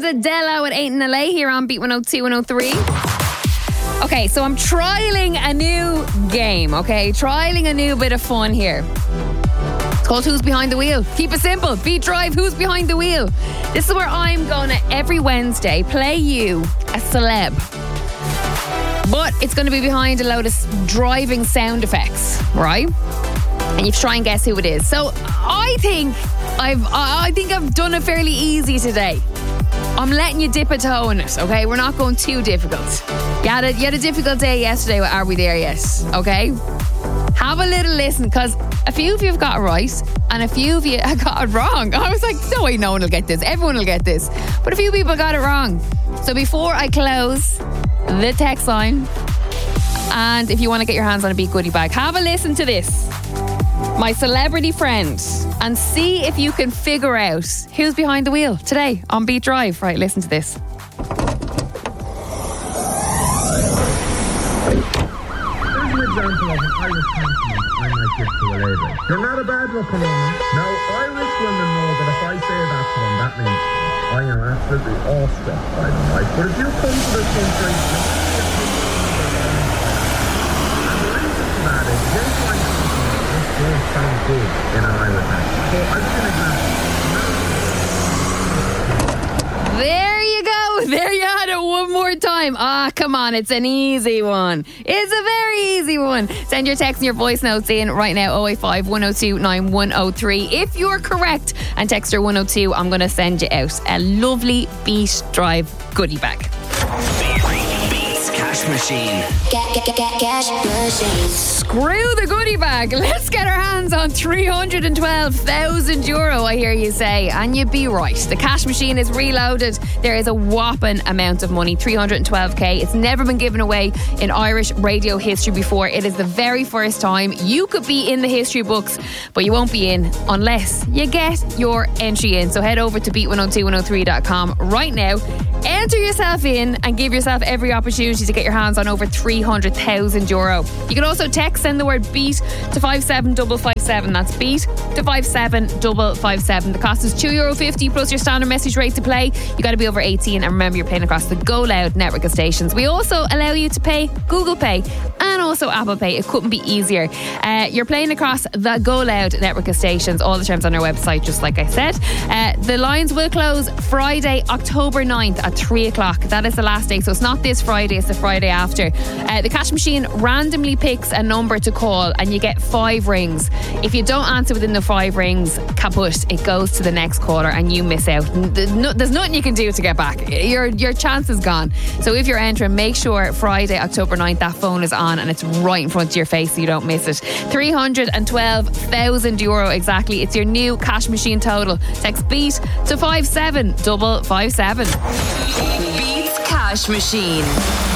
is Adele at 8 in LA here on Beat 102 103. Okay, so I'm trialling a new game, okay? Trialling a new bit of fun here. It's called Who's Behind the Wheel. Keep it simple. Beat Drive, Who's Behind the Wheel. This is where I'm going to, every Wednesday, play you a celeb. But it's going to be behind a load of driving sound effects, right? And you have to try and guess who it is. So I think I've done it fairly easy today. I'm letting you dip a toe in it, okay? We're not going too difficult. You had a difficult day yesterday with Are We There Yet? Okay? Have a little listen, because a few of you have got it right and a few of you have got it wrong. I was like, no way, no one will get this. Everyone will get this. But a few people got it wrong. So before I close the text line, and if you want to get your hands on a Beat Goodie Bag, have a listen to this. My celebrity friend, and see if you can figure out who's behind the wheel today on Beat Drive. Right, listen to this. Here's an example of an Irish compliment I might give to a lady. You're not a bad looking woman. Now, Irish women know that if I say that to them, that means I am absolutely awestruck by them, right? But if you come to this country, and the reason for that is genuine compliments don't sound good in an Irish accent. So I'll give you an example. There you go. There you had it one more time. Come on. It's an easy one. It's a very easy one. Send your text and your voice notes in right now. 085 102 9103. If you're correct and text her 102, I'm going to send you out a lovely Beat Drive goodie bag. Beats Cash Machine. Cash machine. Screw the goodie bag. Let's get our hands on €312,000, I hear you say. And you'd be right. The cash machine is reloaded. There is a whopping amount of money, 312k. It's never been given away in Irish radio history before. It is the very first time. You could be in the history books, but you won't be in unless you get your entry in. So head over to beat102103.com right now. Enter yourself in and give yourself every opportunity to get your hands on over €300,000. You can also send the word BEAT to 57557. That's BEAT to 57557. The cost is €2.50 plus your standard message rate to play. You got to be over 18, and remember you're paying across the Go Loud network of stations. We also allow you to pay Google Pay and also Apple Pay. It couldn't be easier. You're playing across the Go Loud network of stations. All the terms on our website, just like I said. The lines will close Friday, October 9th at 3 o'clock. That is the last day, so it's not this Friday, it's the Friday after. The cash machine randomly picks a number to call and you get 5 rings. If you don't answer within the 5 rings, kaput, it goes to the next caller and you miss out. There's nothing you can do to get back. Your chance is gone. So if you're entering, make sure Friday, October 9th, that phone is on and it's right in front of your face so you don't miss it. €312,000 exactly. It's your new cash machine total. Text BEAT to 57557. Beats Cash Machine.